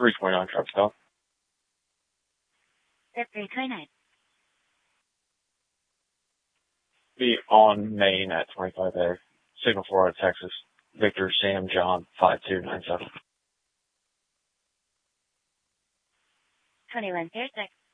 329 Travis Call. Zip 329. Be on Main at 25A. Signal 4 out of Texas. Victor Sam John 5297. 2106.